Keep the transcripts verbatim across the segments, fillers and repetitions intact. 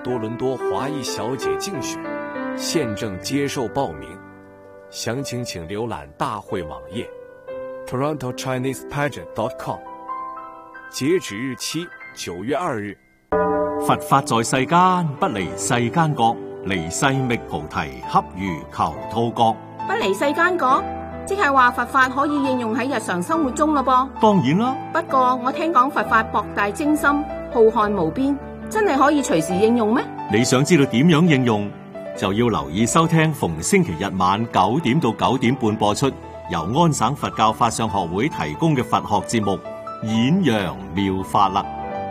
多伦多华裔小姐竞选，现正接受报名，详情请浏览大会网页 toronto chinese pageant dot com， 截止日期九月二日。 佛法在世間，不離世間覺，離世覓菩提，恰如求兔角。 不離世間覺，即係話佛法可以應用喺日常生活中咯噃。 當然啦， 不過我聽講佛法博大精深，浩瀚無邊，真係可以隨時應用咩？你想知道點樣應用，就要留意收聽逢星期日晚九點到九點半播出，由安省佛教法相學會提供嘅佛學節目《演揚妙法》啦。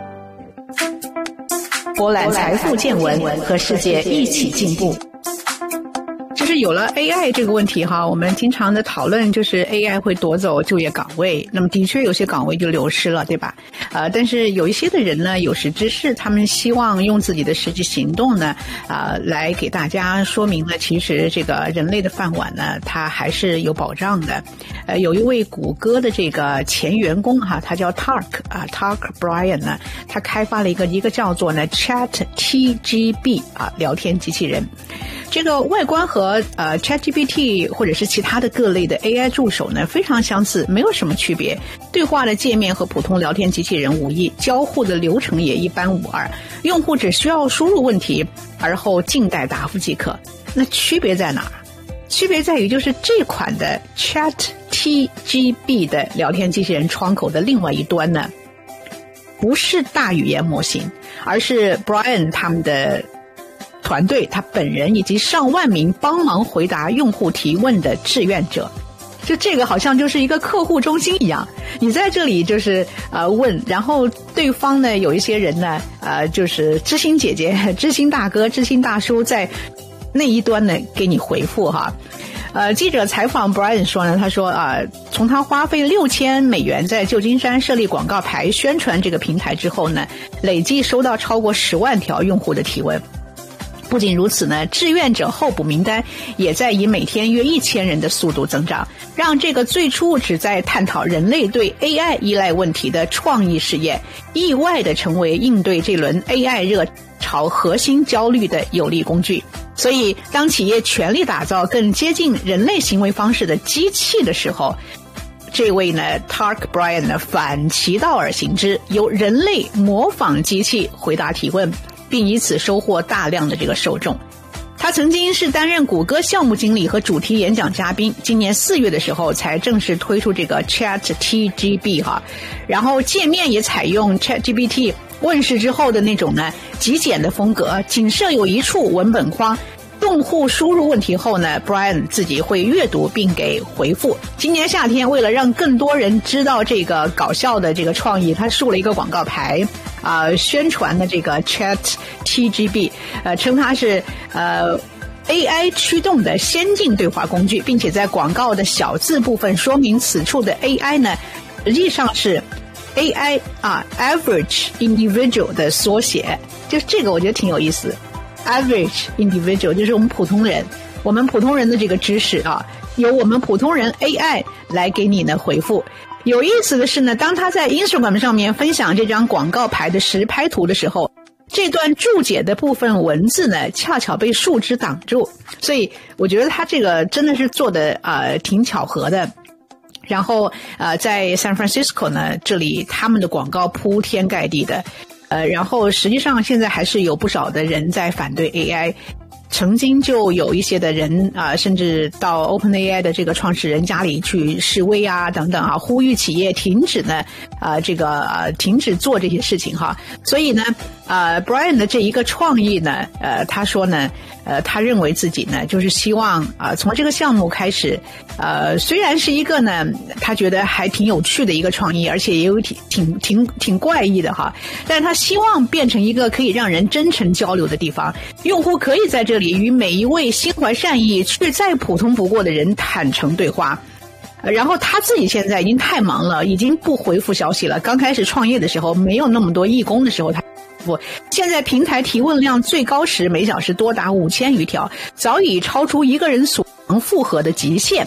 博覽財富見聞，和世界一起進步。就是有了 A I 這個問題哈，我們經常的討論就是 A I 會奪走就業崗位，那麼的確有些崗位就流失了，對吧？呃，但是有一些的人呢，有識之士，他們希望用自己的實際行動呢，呃，來給大家說明呢，其實這個人類的飯碗呢，它還是有保障的。呃，有一位谷歌的這個前員工哈，他叫 Tark 啊 ，Tark Bryan 呢，他開發了一個一個叫做呢 Chat T G B 啊聊天機器人。這個外觀和呃 ChatGPT 或者是其他的各類的 A I 助手呢非常相似，沒有什麼區別。對話的界面和普通聊天機器人無異，交互的流程也一般無二。用戶只需要輸入問題，而後靜待答覆即可。那區別在哪兒？區別在於就是這款的 Chat T G B 的聊天機器人窗口的另外一端呢，不是大語言模型，而是 Bryan 他們的團隊他本人以及上萬名幫忙回答用戶提問的志願者。就這個好像就是一個客戶中心一樣，你在這裡就是呃問，然後對方呢有一些人呢呃就是知心姐姐、知心大哥、知心大叔在那一端呢給你回復哈。呃，記者採訪 Bryan 說呢，他說啊、呃，從他花費六千美元在舊金山設立廣告牌宣傳這個平台之後呢，累計收到超過十萬條用戶的提問。不僅如此呢，志願者候補名單也在以每天約一千人的速度增長，讓這個最初只在探討人類對 A I 依賴問題的創意事業，意外地成為應對這輪 A I 熱潮核心焦慮的有力工具。所以當企業全力打造更接近人類行為方式的機器的時候，這位呢 Tark Bryan 呢反其道而行之，由人類模仿機器回答提問，並以此收穫大量的這個受眾。他曾經是擔任谷歌項目經理和主題演講嘉賓，今年四月的時候才正式推出這個 Chat T G B 哈，然後界面也採用 ChatGPT 問世之後的那種呢極簡的風格，僅設有一處文本框。用戶輸入問題後呢 Bryan 自己會閱讀並給回復。今年夏天為了讓更多人知道這個搞笑的這個創意，他豎了一個廣告牌啊、呃，宣傳的這個 Chat T G B， 呃，稱它是呃 A I 驅動的先進對話工具，並且在廣告的小字部分說明此處的 A I 呢，實際上是 A I 啊 Average Individual 的縮寫，就是這個我覺得挺有意思。Average individual 就是我們普通人，我們普通人的這個知識啊，由我們普通人 A I 來給你呢回復。有意思的是呢，當他在 Instagram 上面分享這張廣告牌的實拍圖的時候，這段注解的部分文字呢，恰巧被樹枝擋住，所以我覺得他這個真的是做的呃挺巧合的。然後呃，在 San Francisco 呢，這裡他們的廣告鋪天蓋地的。呃，然後實際上現在還是有不少的人在反對 A I， 曾經就有一些的人啊、呃，甚至到 OpenAI 的這個創始人家裡去示威啊，等等啊，呼籲企業停止呢，啊、呃，這個呃停止做這些事情哈。所以呢，呃 Bryan 的這一個創意呢，呃，他說呢，呃，他認為自己呢，就是希望啊、呃，從這個項目開始，呃，雖然是一個呢，他覺得還挺有趣的一個創意，而且也有挺挺挺挺怪異的哈，但是他希望變成一個可以讓人真誠交流的地方，用戶可以在這裡與每一位心懷善意卻再普通不過的人坦誠對話。然後他自己現在已經太忙了，已經不回復消息了。剛開始創業的時候，沒有那麼多義工的時候，他不。現在平台提問量最高時每小時多達五千餘條，早已超出一個人所能負荷的極限。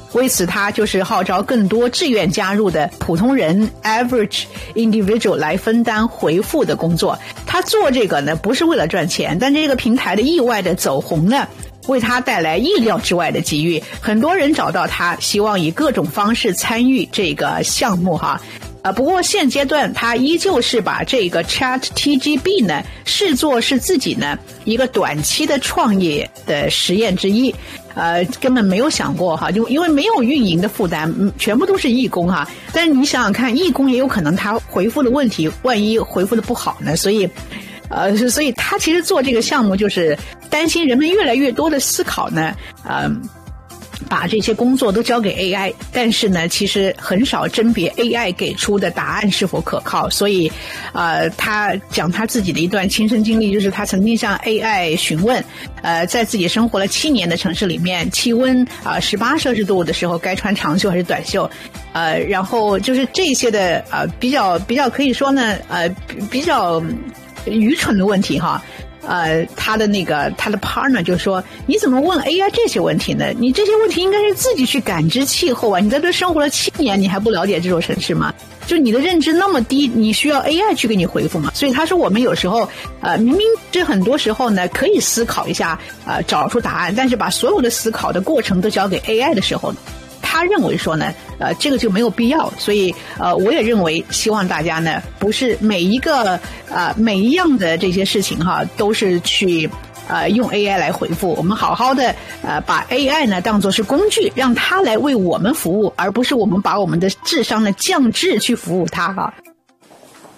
为此他就是号召更多志愿加入的普通人 average individual 来分担回复的工作。他做这个呢不是为了赚钱，但这个平台的意外的走红呢为他带来意料之外的机遇，很多人找到他，希望以各种方式参与这个项目哈。呃，不过现阶段他依旧是把这个 Chat T G B 呢视作是自己呢一个短期的创业的实验之一，呃，根本没有想过哈，就因为没有运营的负担，全部都是义工哈。但是你想想看，义工也有可能他回复的问题，万一回复的不好呢，所以。呃，所以他其实做这个项目就是担心人们越来越多的思考呢，呃，把这些工作都交给 A I， 但是呢，其实很少甄别 A I 给出的答案是否可靠。所以，呃，他讲他自己的一段亲身经历，就是他曾经向 A I 询问，呃，在自己生活了七年的城市里面，气温啊十八摄氏度的时候，该穿长袖还是短袖？呃，然后就是这些的呃比较比较可以说呢，呃比较。愚蠢的问题哈，呃，他的那个他的 partner 就说，你怎么问 A I 这些问题呢？你这些问题应该是自己去感知气候啊！你在这生活了七年，你还不了解这座城市吗？就你的认知那么低，你需要 A I 去给你回复吗？所以他说，我们有时候呃，明明这很多时候呢，可以思考一下，呃，找出答案，但是把所有的思考的过程都交给 A I 的时候呢，他认为说呢，呃，这个就没有必要，所以呃，我也认为，希望大家呢，不是每一个呃每一样的这些事情哈，都是去呃用 A I 来回复，我们好好的呃把 A I 呢当作是工具，让它来为我们服务，而不是我们把我们的智商呢降智去服务它哈。